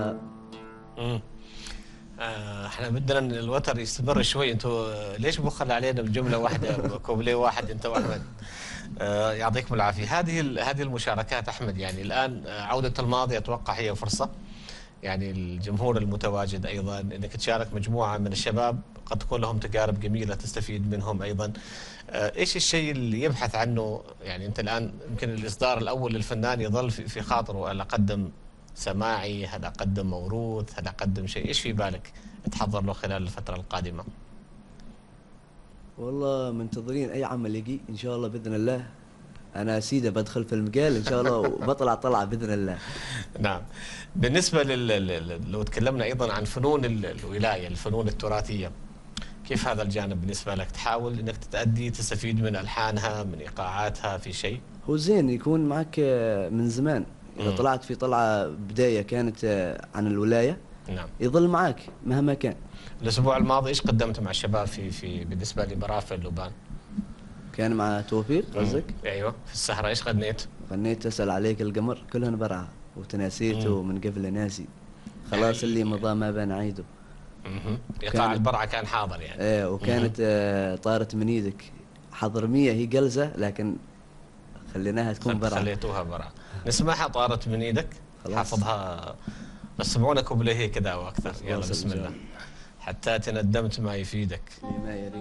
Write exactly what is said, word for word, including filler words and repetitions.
امم آه، احنا بدنا إن الوتر يستمر شوي. انتوا ليش بخل علينا بجمله واحده كوبليه واحد انت واحمد؟ آه، يعطيكم العافيه. هذه ال- هذه المشاركات احمد، يعني الان آه، عوده الماضي اتوقع هي فرصه، يعني الجمهور المتواجد ايضا انك تشارك مجموعه من الشباب قد تكون لهم تجارب جميله تستفيد منهم ايضا. آه، ايش الشيء اللي يبحث عنه؟ يعني انت الان يمكن الاصدار الاول للفنان يظل في في خاطره، هل اقدم سماعي، هل اقدم موروث، هل اقدم شيء؟ ايش في بالك تحضر له خلال الفتره القادمه؟ والله منتظرين اي عمل يجي ان شاء الله باذن الله. انا سيده بدخل في المجال ان شاء الله وبطلع طلعه باذن الله. نعم. بالنسبه لل... لل- لو تكلمنا ايضا عن فنون ال- الولايه، الفنون التراثيه، كيف هذا الجانب بالنسبه لك؟ تحاول انك تأدي تستفيد من الحانها، من ايقاعاتها في شيء؟ هو زين يكون معك آه، من زمان. اذا مم. طلعت في طلعه بدايه كانت آه، عن الولايه نعم. يظل معك مهما كان. الاسبوع الماضي ايش قدمت مع الشباب في في بالنسبه لمرافق اللبان؟ كان مع توفيق مم. قصدك؟ ايوه، في السهره ايش غنيت؟ غنيت اسال عليك القمر كلهن برعه وتناسيته مم. من قبل ناسي. خلاص اللي مضى ما بان عيده. مهم. ايقاع كانت البرعه كان حاضر يعني. ايه وكانت آه، طارت من ايدك. حضرميه هي قلزه لكن خليناها تكون خل- برعه. خليتوها برعه. نسمعها طارت من ايدك. خلاص. حافظها. بس سمعونا كوبليه كذا او اكثر. يلا واصل بسم إن شاء الله. الله. حتى تندمت ما يفيدك. لما يريد